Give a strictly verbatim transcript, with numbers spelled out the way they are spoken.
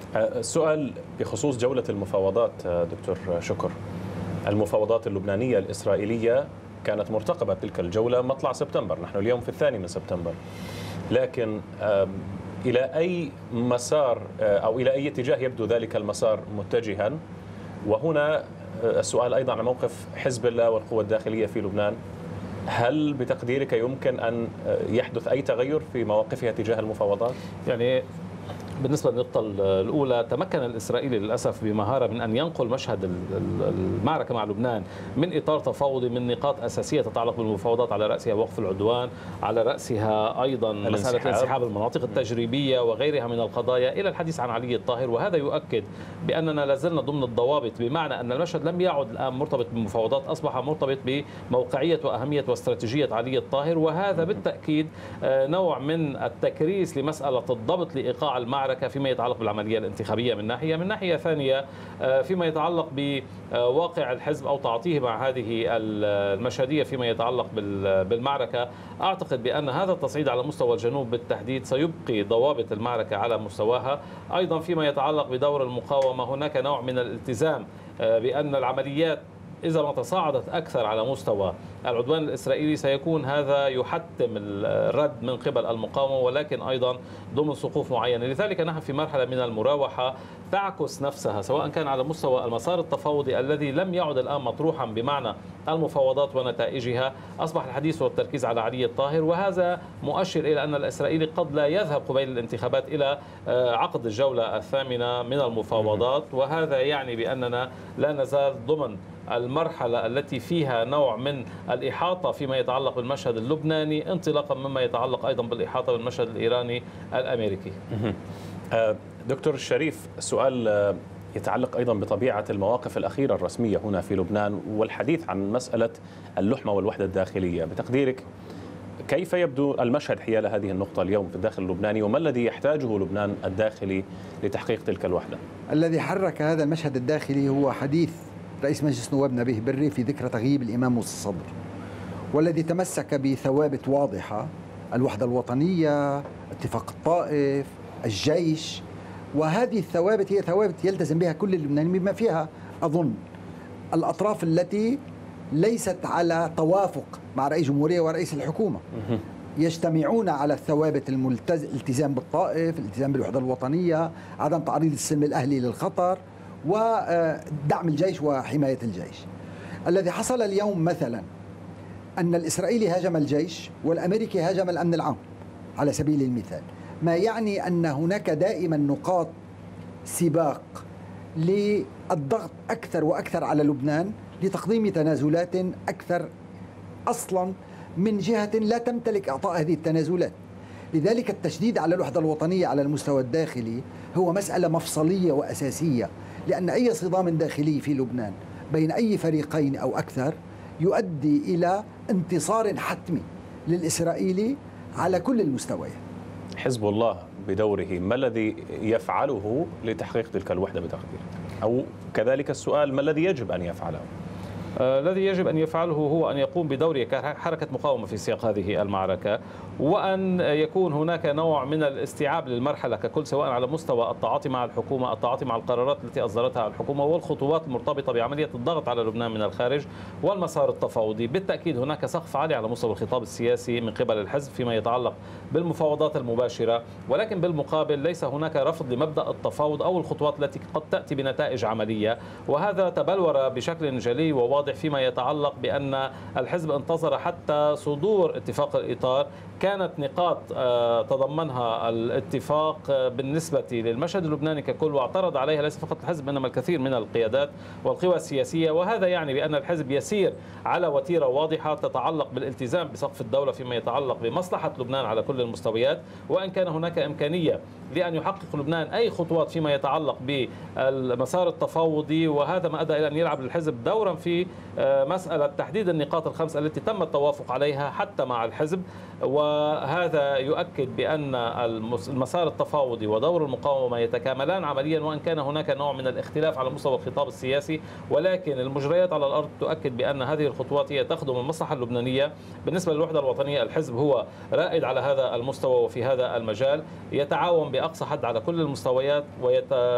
السؤال بخصوص جولة المفاوضات دكتور شكر. المفاوضات اللبنانية الإسرائيلية كانت مرتقبة تلك الجولة مطلع سبتمبر، نحن اليوم في الثاني من سبتمبر، لكن إلى أي مسار أو إلى أي اتجاه يبدو ذلك المسار متجها؟ وهنا السؤال أيضا عن موقف حزب الله والقوى الداخلية في لبنان. هل بتقديرك يمكن أن يحدث أي تغير في مواقفها تجاه المفاوضات؟ يعني بالنسبة للنقطة الأولى، تمكن الإسرائيلي للأسف بمهارة من أن ينقل مشهد المعركة مع لبنان من إطار تفاوضي من نقاط أساسية تتعلق بالمفاوضات، على رأسها وقف العدوان، على رأسها أيضا مسألة انسحاب المناطق التجريبية وغيرها من القضايا، إلى الحديث عن علي الطاهر. وهذا يؤكد بأننا لازلنا ضمن الضوابط، بمعنى أن المشهد لم يعد الآن مرتبط بالمفاوضات، أصبح مرتبط بموقعية وأهمية واستراتيجية علي الطاهر. وهذا بالتأكيد نوع من التكريس لمسألة الضبط لإيقاع المعركة فيما يتعلق بالعملية الانتخابية من ناحية، من ناحية ثانية فيما يتعلق بواقع الحزب أو تعاطيه مع هذه المشهدية فيما يتعلق بالمعركة. أعتقد بأن هذا التصعيد على مستوى الجنوب بالتحديد سيبقي ضوابط المعركة على مستواها. أيضا فيما يتعلق بدور المقاومة، هناك نوع من الالتزام بأن العمليات إذا ما تصاعدت أكثر على مستوى العدوان الإسرائيلي سيكون هذا يحتم الرد من قبل المقاومة، ولكن أيضا ضمن صفوف معينة. لذلك نحن في مرحلة من المراوحة تعكس نفسها، سواء كان على مستوى المسار التفاوضي الذي لم يعد الآن مطروحا بمعنى المفاوضات ونتائجها، أصبح الحديث والتركيز على علي الطاهر. وهذا مؤشر إلى أن الإسرائيلي قد لا يذهب قبيل الانتخابات إلى عقد الجولة الثامنة من المفاوضات، وهذا يعني بأننا لا نزال ضمن المرحلة التي فيها نوع من الإحاطة فيما يتعلق بالمشهد اللبناني، انطلاقا مما يتعلق أيضا بالإحاطة بالمشهد الإيراني الأمريكي. دكتور الشريف، السؤال يتعلق أيضا بطبيعة المواقف الأخيرة الرسمية هنا في لبنان والحديث عن مسألة اللحمة والوحدة الداخلية. بتقديرك كيف يبدو المشهد حيال هذه النقطة اليوم في الداخل اللبناني، وما الذي يحتاجه لبنان الداخلي لتحقيق تلك الوحدة؟ الذي حرك هذا المشهد الداخلي هو حديث رئيس مجلس نواب نبيه بري في ذكرى تغييب الإمام موسى الصدر، والذي تمسك بثوابت واضحة: الوحدة الوطنية، اتفاق الطائف، الجيش. وهذه الثوابت هي ثوابت يلتزم بها كل اللبنانيين، بما فيها أظن الأطراف التي ليست على توافق مع رئيس الجمهورية ورئيس الحكومة، يجتمعون على الثوابت: الالتزام بالطائف، الالتزام بالوحدة الوطنية، عدم تعريض السلم الأهلي للخطر، ودعم الجيش وحماية الجيش. الذي حصل اليوم مثلا أن الإسرائيلي هاجم الجيش والأمريكي هاجم الأمن العام على سبيل المثال، ما يعني أن هناك دائما نقاط سباق للضغط أكثر وأكثر على لبنان لتقديم تنازلات أكثر أصلا من جهة لا تمتلك إعطاء هذه التنازلات. لذلك التشديد على الوحدة الوطنية على المستوى الداخلي هو مسألة مفصلية وأساسية، لأن أي صدام داخلي في لبنان بين أي فريقين أو أكثر يؤدي إلى انتصار حتمي للإسرائيلي على كل المستويات. حزب الله بدوره ما الذي يفعله لتحقيق تلك الوحدة بتقديرك؟ أو كذلك السؤال: ما الذي يجب أن يفعله؟ الذي يجب أن يفعله هو أن يقوم بدوره كحركة مقاومة في سياق هذه المعركة، وأن يكون هناك نوع من الاستيعاب للمرحلة ككل، سواء على مستوى التعاطي مع الحكومة، التعاطي مع القرارات التي أصدرتها الحكومة، والخطوات المرتبطة بعملية الضغط على لبنان من الخارج، والمسار التفاوضي. بالتأكيد هناك سقف عالي على مستوى الخطاب السياسي من قبل الحزب فيما يتعلق بالمفاوضات المباشرة، ولكن بالمقابل ليس هناك رفض لمبدأ التفاوض أو الخطوات التي قد تأتي بنتائج عملية. وهذا تبلور بشكل جلي وواضح فيما يتعلق بأن الحزب انتظر حتى صدور اتفاق الإطار. كانت نقاط تضمنها الاتفاق بالنسبة للمشهد اللبناني ككل، واعترض عليها ليس فقط الحزب إنما الكثير من القيادات والقوى السياسية. وهذا يعني بأن الحزب يسير على وتيرة واضحة تتعلق بالالتزام بسقف الدولة فيما يتعلق بمصلحة لبنان على كل المستويات، وإن كان هناك إمكانية لأن يحقق لبنان أي خطوات فيما يتعلق بالمسار التفاوضي. وهذا ما أدى إلى أن يلعب الحزب دورا في مسألة تحديد النقاط الخمس التي تم التوافق عليها حتى مع الحزب. وهذا يؤكد بأن المسار التفاوضي ودور المقاومة يتكاملان عمليا، وإن كان هناك نوع من الاختلاف على مستوى الخطاب السياسي، ولكن المجريات على الأرض تؤكد بأن هذه الخطوات هي تخدم المصلحة اللبنانية. بالنسبة للوحدة الوطنية، الحزب هو رائد على هذا المستوى وفي هذا المجال، يتعاون بأقصى حد على كل المستويات ويت